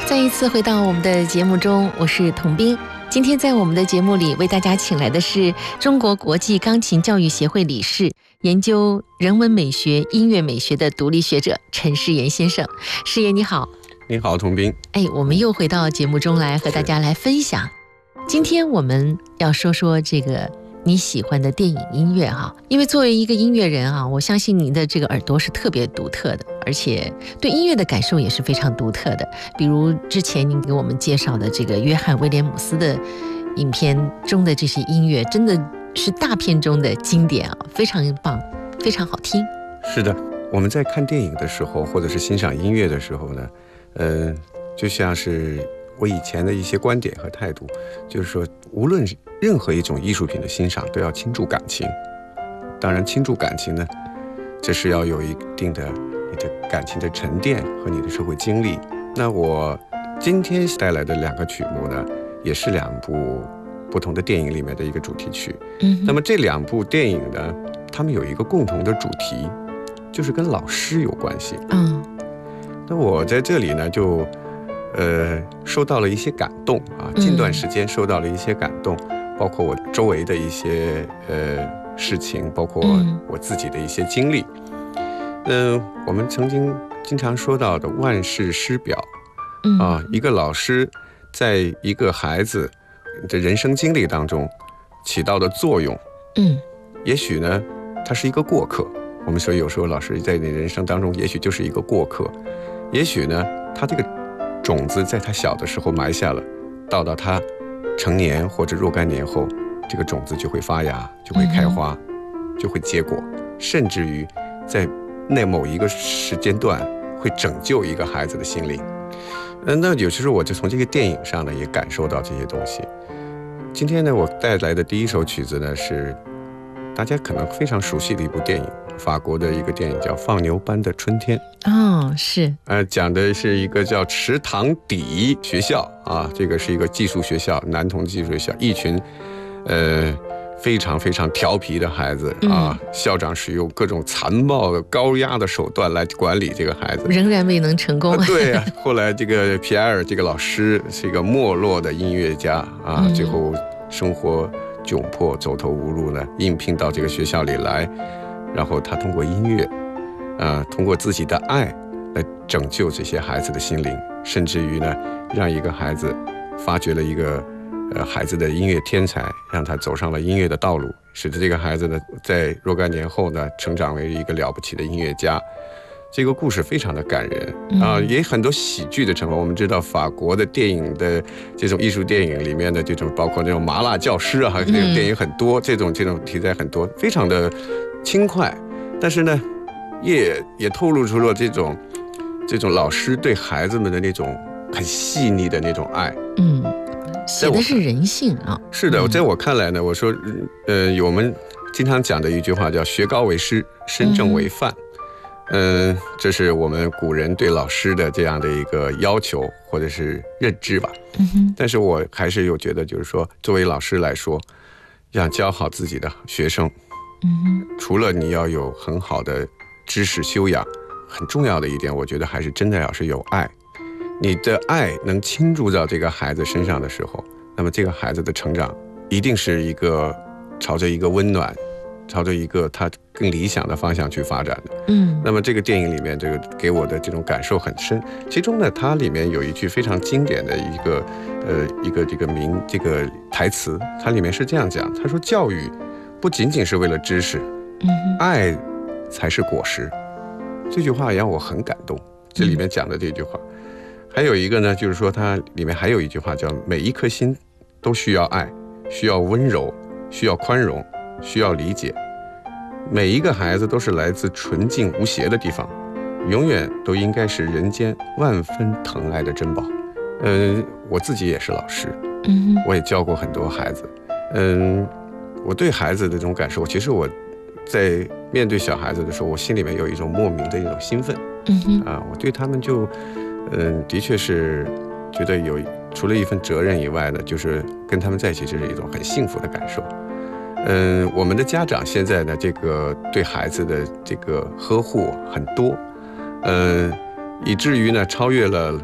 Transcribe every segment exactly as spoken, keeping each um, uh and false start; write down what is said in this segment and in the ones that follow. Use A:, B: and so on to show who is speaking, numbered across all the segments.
A: 再一次回到我们的节目中，我是童斌。今天在我们的节目里为大家请来的是中国国际钢琴教育协会理事、研究人文美学、音乐美学的独立学者陈世妍先生。世妍你好。
B: 你好，童斌。
A: 哎，我们又回到节目中来和大家来分享。今天我们要说说这个你喜欢的电影音乐哈，因为作为一个音乐人啊，我相信您的这个耳朵是特别独特的，而且对音乐的感受也是非常独特的。比如之前您给我们介绍的这个约翰威廉姆斯的影片中的这些音乐，真的是大片中的经典啊，非常棒，非常好听。
B: 是的，我们在看电影的时候，或者是欣赏音乐的时候呢，呃，就像是我以前的一些观点和态度，就是说，无论任何一种艺术品的欣赏，都要倾注感情。当然，倾注感情呢，这是要有一定的你的感情的沉淀和你的社会经历。那我今天带来的两个曲目呢，也是两部不同的电影里面的一个主题曲。嗯，那么这两部电影呢，它们有一个共同的主题，就是跟老师有关系。嗯，那我在这里呢，就呃，受到了一些感动啊，近段时间受到了一些感动，嗯、包括我周围的一些呃事情，包括我自己的一些经历。嗯、呃，我们曾经经常说到的万世师表，嗯、啊，一个老师在一个孩子的人生经历当中起到的作用，嗯，也许呢，他是一个过客。我们说有时候老师在你人生当中，也许就是一个过客，也许呢，他这个种子在他小的时候埋下了，到到他成年或者若干年后，这个种子就会发芽，就会开花，嗯、就会结果，甚至于在那某一个时间段会拯救一个孩子的心灵。嗯，那有时候我就从这个电影上呢也感受到这些东西。今天呢，我带来的第一首曲子呢是大家可能非常熟悉的一部电影，法国的一个电影叫《放牛班的春天》。
A: 哦，是，
B: 呃，讲的是一个叫池塘底学校啊，这个是一个寄宿学校，男童寄宿学校，一群，呃，非常非常调皮的孩子啊，嗯、校长使用各种残暴的、高压的手段来管理这个孩子，
A: 仍然未能成功。
B: 啊对啊，后来这个皮埃尔这个老师是一个没落的音乐家啊，嗯、最后生活窘迫、走投无路呢，应聘到这个学校里来，然后他通过音乐。呃，通过自己的爱来拯救这些孩子的心灵，甚至于呢，让一个孩子发掘了一个呃孩子的音乐天才，让他走上了音乐的道路，使得这个孩子呢，在若干年后呢，成长为一个了不起的音乐家。这个故事非常的感人啊、呃，也很多喜剧的成分。我们知道法国的电影的这种艺术电影里面的这种，包括那种麻辣教师啊，这种电影很多，这种这种题材很多，非常的轻快，但是呢。也也透露出了这种这种老师对孩子们的那种很细腻的那种爱。嗯，
A: 写的是人性啊。
B: 是的，在我看来呢，我说，呃，我们经常讲的一句话叫“学高为师，身正为范”。嗯、呃，这是我们古人对老师的这样的一个要求或者是认知吧。嗯哼。但是我还是有觉得，就是说，作为老师来说，要教好自己的学生。嗯哼。除了你要有很好的知识修养，很重要的一点，我觉得还是真的要是有爱。你的爱能倾注到这个孩子身上的时候，那么这个孩子的成长一定是一个朝着一个温暖，朝着一个他更理想的方向去发展的。嗯，那么这个电影里面，这个给我的这种感受很深。其中呢，它里面有一句非常经典的一个呃一个这个名这个台词，它里面是这样讲，他说：“教育不仅仅是为了知识，嗯，爱才是果实。”这句话让我很感动，这里面讲的这句话。嗯、还有一个呢，就是说它里面还有一句话叫“每一颗心都需要爱，需要温柔，需要宽容，需要理解。每一个孩子都是来自纯净无邪的地方，永远都应该是人间万分疼爱的珍宝。”嗯，我自己也是老师，嗯，我也教过很多孩子。嗯，我对孩子的这种感受，其实我在面对小孩子的时候，我心里面有一种莫名的一种兴奋。嗯哼，啊，我对他们就，嗯，的确是觉得有除了一份责任以外呢，就是跟他们在一起，这是一种很幸福的感受。嗯，我们的家长现在呢，这个对孩子的这个呵护很多，嗯，以至于呢超越了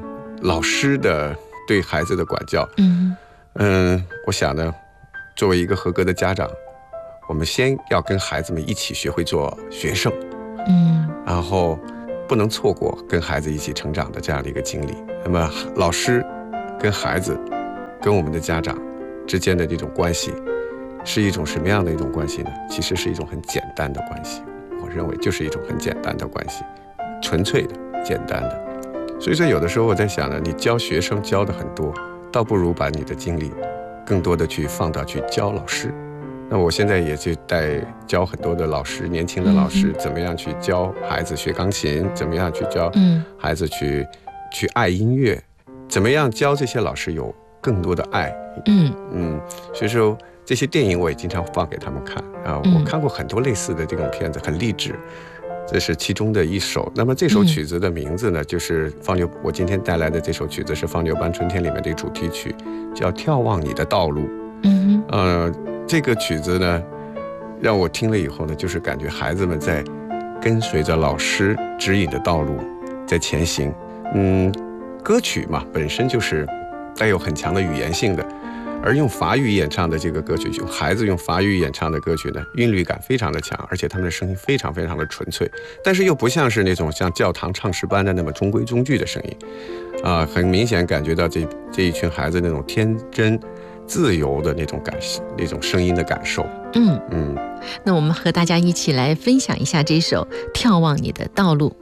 B: 老师的对孩子的管教。
A: 嗯
B: 嗯，我想呢，作为一个合格的家长，我们先要跟孩子们一起学会做学生，
A: 嗯
B: 然后不能错过跟孩子一起成长的这样的一个经历。那么老师跟孩子跟我们的家长之间的这种关系是一种什么样的一种关系呢？其实是一种很简单的关系，我认为就是一种很简单的关系，纯粹的简单的。所以说有的时候我在想呢，你教学生教的很多，倒不如把你的精力更多的去放到去教老师。那我现在也去带教很多的老师，年轻的老师，
A: 嗯、
B: 怎么样去教孩子学钢琴，怎么样去教孩子去、嗯、去爱音乐，怎么样教这些老师有更多的爱。
A: 嗯
B: 嗯，所以说这些电影我也经常放给他们看啊。我看过很多类似的这种片子，很励志，这是其中的一首。那么这首曲子的名字呢，就是放牛，我今天带来的这首曲子是《放牛班春天》里面的主题曲，叫《眺望你的道路》。
A: 嗯
B: 呃，这个曲子呢，让我听了以后呢，就是感觉孩子们在跟随着老师指引的道路在前行。嗯，歌曲嘛，本身就是带有很强的语言性的，而用法语演唱的这个歌曲，用孩子用法语演唱的歌曲呢，韵律感非常的强，而且他们的声音非常非常的纯粹，但是又不像是那种像教堂唱诗般的那么中规中矩的声音，啊、呃，很明显感觉到这这一群孩子那种天真自由的那种感那种声音的感受。
A: 嗯
B: 嗯，
A: 那我们和大家一起来分享一下这首《眺望你的道路》。